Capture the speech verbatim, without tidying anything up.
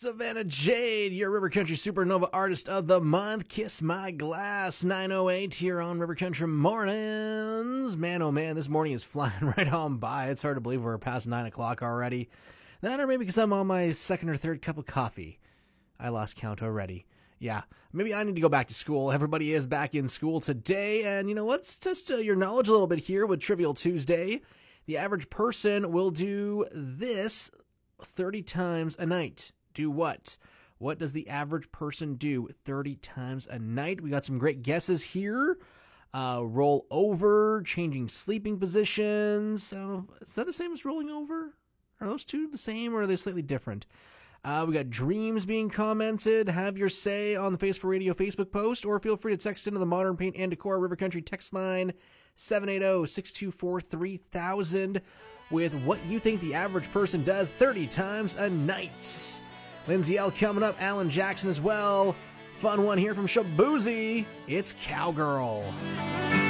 Savannah Jade, your River Country Supernova Artist of the Month. Kiss My Glass, nine oh eight here on River Country Mornings. Man, oh man, this morning is flying right on by. It's hard to believe we're past nine o'clock already. That or maybe because I'm on my second or third cup of coffee. I lost count already. Yeah, maybe I need to go back to school. Everybody is back in school today. And, you know, let's test uh, your knowledge a little bit here with Trivial Tuesday. The average person will do this thirty times a night. Do what? What does the average person do thirty times a night? We got some great guesses here. Uh, roll over, changing sleeping positions. Uh, is that the same as rolling over? Are those two the same or are they slightly different? Uh, we got dreams being commented. Have your say on the Face for Radio Facebook post, or feel free to text into the Modern Paint and Decor River Country text line seven eight zero, six two four, three thousand with what you think the average person does thirty times a night. Lindsay L coming up, Alan Jackson as well. Fun one here from Shabuzi. It's Cowgirl.